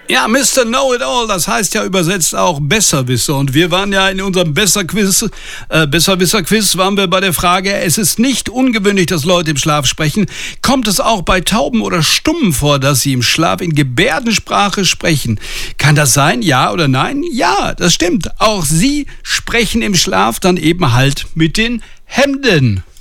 Ja, Mr. Know-it-all, das heißt ja übersetzt auch Besserwisser. Und wir waren ja in unserem Besserwisser-Quiz waren wir bei der Frage, es ist nicht ungewöhnlich, dass Leute im Schlaf sprechen. Kommt es auch bei Tauben oder Stummen vor, dass sie im Schlaf in Gebärdensprache sprechen? Kann das sein? Ja oder nein? Ja, das stimmt. Auch sie sprechen im Schlaf dann eben halt mit den Händen.